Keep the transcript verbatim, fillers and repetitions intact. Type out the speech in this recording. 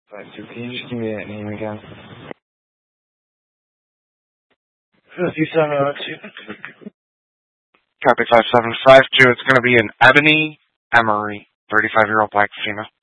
Five two. Can you just give me that name again? Fifty-seven oh two. Copy five seven five two. It's going to be an Ebony Emery, thirty-five-year-old black female.